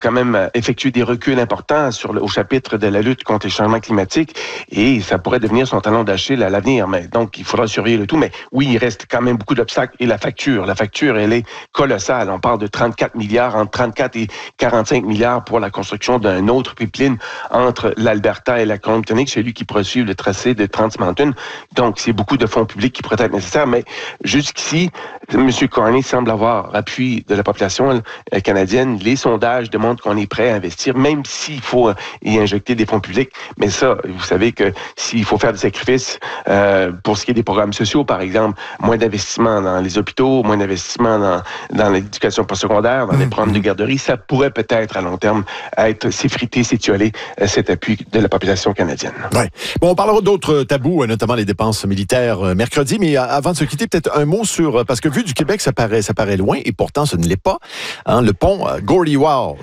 quand même effectué des reculs importants au chapitre de la lutte contre les changements climatiques et ça pourrait devenir son talon d'Achille à l'avenir. Mais donc, il faudra surveiller le tout. Mais oui, il reste quand même beaucoup d'obstacles. Et la facture, elle est colossale. On parle de 34 milliards, entre 34 et 45 milliards pour la construction d'un autre pipeline entre l'Alberta et la Colombie-Britannique, celui qui poursuit le tracé de Trans Mountain. Donc, c'est beaucoup de fonds publics qui pourraient être nécessaires. Mais jusqu'ici, M. Carney semble avoir appui de la population canadienne. Les sondages demandent qu'on est prêt à investir, même s'il faut y injecter des fonds publics. Mais ça, vous savez que s'il faut faire des sacrifices pour ce qui est des programmes sociaux, par exemple, moins d'investissement dans les hôpitaux, moins d'investissement dans l'éducation postsecondaire, dans les programmes de garderie, ça pourrait peut-être à long terme s'effriter, s'étioler cet appui de la population canadienne. Ouais. Bon, on parlera d'autres tabous, notamment les dépenses militaires mercredi, mais avant de se quitter, peut-être un mot sur, parce que vu du Québec, ça paraît loin, et pourtant ce ne l'est pas, hein, le pont Gordie Howe,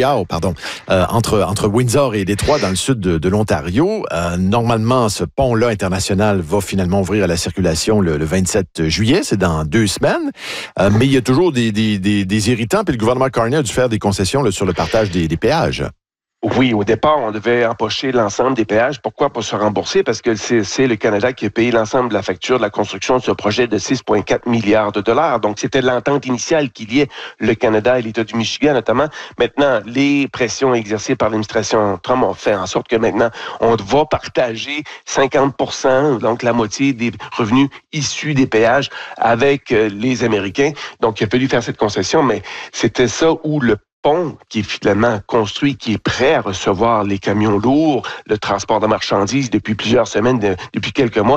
entre Windsor et Détroit dans le sud de l'Ontario. Normalement, ce pont-là international va finalement ouvrir à la circulation le 27 juillet, c'est dans 2 semaines, mais il y a toujours des irritants, puis le gouvernement Carney a dû faire des concessions là, sur le partage des péages. Oui, au départ, on devait empocher l'ensemble des péages. Pourquoi pas se rembourser? Parce que c'est le Canada qui a payé l'ensemble de la facture de la construction de ce projet de 6,4 milliards de dollars. Donc, c'était l'entente initiale qui liait le Canada et l'État du Michigan, notamment. Maintenant, les pressions exercées par l'administration Trump ont fait en sorte que maintenant, on va partager 50%, donc la moitié des revenus issus des péages avec les Américains. Donc, il a fallu faire cette concession, mais c'était ça où le pont qui est finalement construit, qui est prêt à recevoir les camions lourds, le transport de marchandises depuis plusieurs semaines, depuis quelques mois,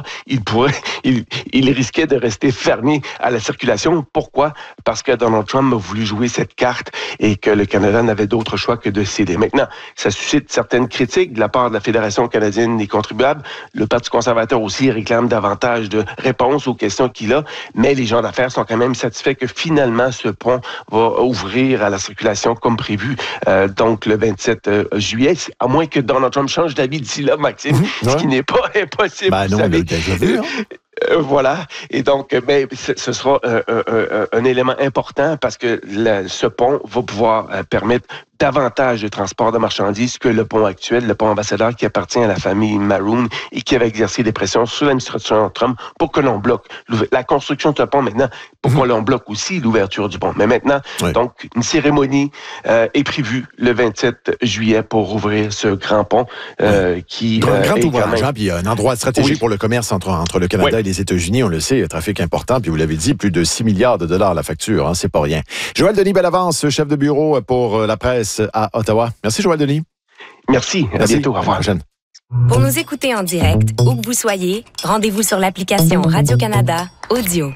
il risquait de rester fermé à la circulation. Pourquoi? Parce que Donald Trump a voulu jouer cette carte et que le Canada n'avait d'autre choix que de céder. Maintenant, ça suscite certaines critiques de la part de la Fédération canadienne des contribuables. Le Parti conservateur aussi réclame davantage de réponses aux questions qu'il a, mais les gens d'affaires sont quand même satisfaits que finalement ce pont va ouvrir à la circulation comme prévu, donc le 27 juillet, à moins que Donald Trump change d'avis d'ici là, Maxime, ce qui n'est pas impossible. Ben non, savez. déjà vu, hein? Voilà. Et donc, ce sera un élément important parce que ce pont va pouvoir permettre davantage de transport de marchandises que le pont actuel, le pont ambassadeur qui appartient à la famille Maroon et qui avait exercé des pressions sur l'administration Trump pour que l'on bloque la construction de ce pont maintenant, pour qu'on l'on bloque aussi l'ouverture du pont. Mais maintenant, donc, une cérémonie est prévue le 27 juillet pour ouvrir ce grand pont qui grand est ouvrage, puis il y a un endroit stratégique pour le commerce entre le Canada et les États-Unis, on le sait, un trafic important, puis vous l'avez dit, plus de 6 milliards de dollars la facture, hein, c'est pas rien. Joël Denis Bellavance, chef de bureau pour la presse à Ottawa. Merci Joël Denis. Merci. À bientôt. Au revoir. Pour nous écouter en direct, où que vous soyez, rendez-vous sur l'application Radio-Canada Audio.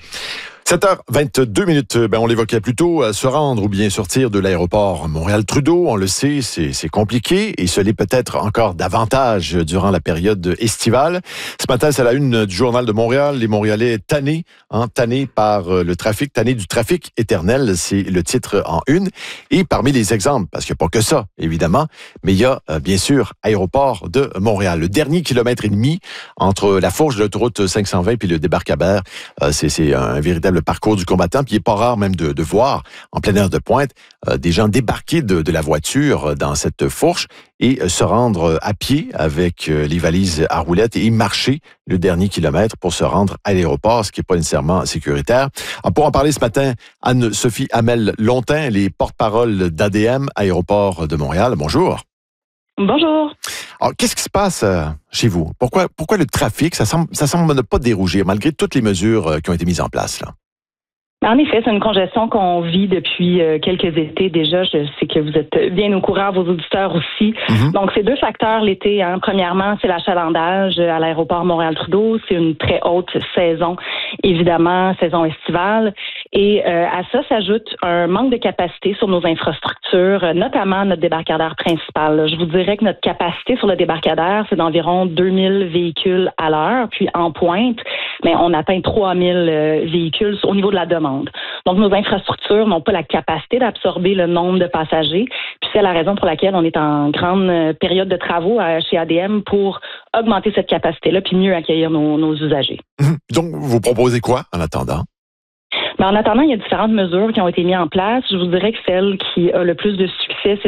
7h22, on l'évoquait plus tôt, se rendre ou bien sortir de l'aéroport Montréal-Trudeau, on le sait, c'est compliqué et ce l'est peut-être encore davantage durant la période estivale. Ce matin, c'est la une du Journal de Montréal, les Montréalais tannés par le trafic, tannés du trafic éternel, c'est le titre en une. Et parmi les exemples, parce qu'il n'y a pas que ça, évidemment, mais il y a bien sûr aéroport de Montréal. Le dernier kilomètre et demi entre la fourche de l'autoroute 520 puis le débarcadère, c'est un véritable parcours du combattant, puis il n'est pas rare même de voir en pleine heure de pointe des gens débarquer de la voiture dans cette fourche et se rendre à pied avec les valises à roulettes et marcher le dernier kilomètre pour se rendre à l'aéroport, ce qui n'est pas nécessairement sécuritaire. Alors, pour en parler ce matin, Anne-Sophie Hamel-Lontin, les porte-parole d'ADM, Aéroport de Montréal. Bonjour. Bonjour. Alors, qu'est-ce qui se passe chez vous? Pourquoi le trafic, ça semble ne pas dérougir, malgré toutes les mesures qui ont été mises en place, là? En effet, c'est une congestion qu'on vit depuis quelques étés déjà. Je sais que vous êtes bien au courant, vos auditeurs aussi. Donc, c'est 2 facteurs l'été. Premièrement, c'est l'achalandage à l'aéroport Montréal-Trudeau. C'est une très haute saison, évidemment, saison estivale. Et à ça s'ajoute un manque de capacité sur nos infrastructures, notamment notre débarcadère principal. Je vous dirais que notre capacité sur le débarcadère, c'est d'environ 2000 véhicules à l'heure. Puis en pointe, mais on atteint 3000 véhicules au niveau de la demande. Donc, nos infrastructures n'ont pas la capacité d'absorber le nombre de passagers. Puis c'est la raison pour laquelle on est en grande période de travaux chez ADM pour augmenter cette capacité-là puis mieux accueillir nos usagers. Donc, vous proposez quoi en attendant? En attendant, il y a différentes mesures qui ont été mises en place. Je vous dirais que celle qui a le plus de succès, c'est